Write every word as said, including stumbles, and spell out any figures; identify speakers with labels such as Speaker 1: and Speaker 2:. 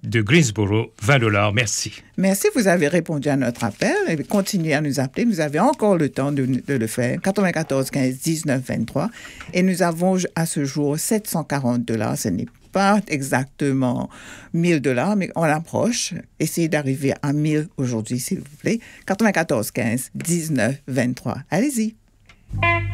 Speaker 1: de Greensboro, vingt dollars. Merci.
Speaker 2: Merci, vous avez répondu à notre appel et continuez à nous appeler. Vous avez encore le temps de, de le faire. quatre-vingt-quatorze quinze dix-neuf vingt-trois. Et nous avons à ce jour sept cent quarante dollars. Ce n'est pas exactement mille dollars, mais on approche. Essayez d'arriver à mille aujourd'hui, s'il vous plaît. quatre-vingt-quatorze quinze dix-neuf vingt-trois. Allez-y.